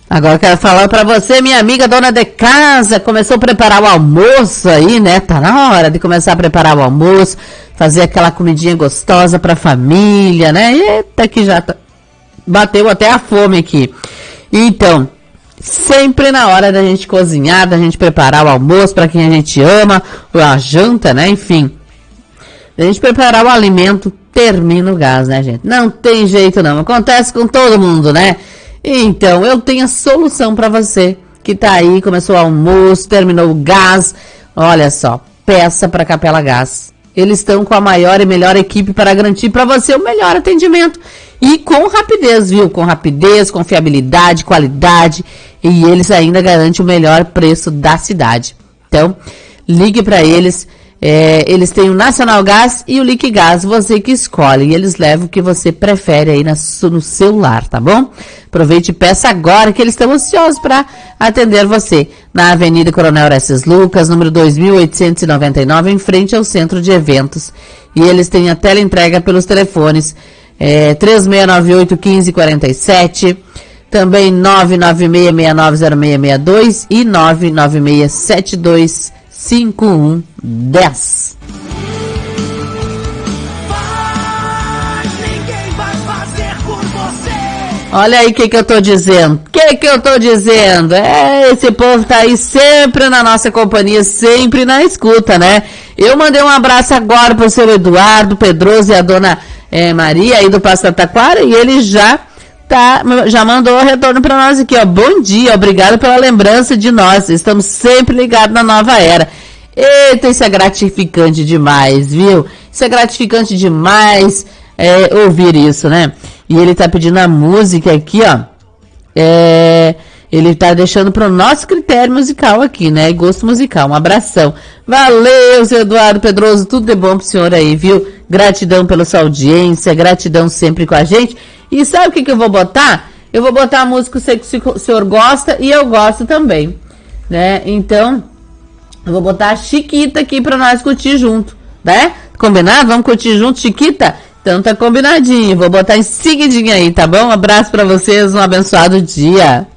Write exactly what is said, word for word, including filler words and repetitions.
Agora eu quero falar pra você, minha amiga dona de casa, começou a preparar o almoço aí, né? Tá na hora de começar a preparar o almoço, fazer aquela comidinha gostosa pra família, né? Eita, que já tá... bateu até a fome aqui. Então, sempre na hora da gente cozinhar, da gente preparar o almoço pra quem a gente ama, ou a janta, né? Enfim, da gente preparar o alimento, termina o gás, né, gente? Não tem jeito não, acontece com todo mundo, né? Então, eu tenho a solução para você que tá aí, começou o almoço, terminou o gás. Olha só, peça para Capela Gás. Eles estão com a maior e melhor equipe para garantir para você o melhor atendimento. E com rapidez, viu? Com rapidez, confiabilidade, qualidade. E eles ainda garantem o melhor preço da cidade. Então, ligue para eles. É, eles têm o Nacional Gás e o Liquigás, você que escolhe, e eles levam o que você prefere aí na, no celular, tá bom? Aproveite e peça agora que eles estão ansiosos para atender você na Avenida Coronel Orestes Lucas, número dois mil oitocentos e noventa e nove, em frente ao Centro de Eventos, e eles têm a teleentrega pelos telefones é, três seis nove oito, um cinco quatro sete, também nove nove seis seis nove zero seis seis dois e nove nove seis sete dois cinco um dez. Olha aí o que que eu tô dizendo. O que que eu tô dizendo? É, esse povo tá aí sempre na nossa companhia, sempre na escuta, né? Eu mandei um abraço agora pro seu Eduardo Pedroso e a dona é, Maria aí do Passo Taquara, e ele já tá, já mandou o retorno para nós aqui, ó. Bom dia, obrigado pela lembrança de nós. Estamos sempre ligados na nova era. Eita, isso é gratificante demais, viu? Isso é gratificante demais é, ouvir isso, né? E ele tá pedindo a música aqui, ó. É, ele tá deixando pro nosso critério musical aqui, né? Gosto musical. Um abração. Valeu, seu Eduardo Pedroso. Tudo de bom pro senhor aí, viu? Gratidão pela sua audiência, gratidão sempre com a gente. E sabe o que que eu vou botar? Eu vou botar a música que o senhor gosta e eu gosto também, né? Então, eu vou botar a Chiquita aqui pra nós curtir junto, né? Combinado? Vamos curtir junto, Chiquita? Então tá combinadinho. Vou botar em seguidinho aí, tá bom? Um abraço pra vocês, um abençoado dia.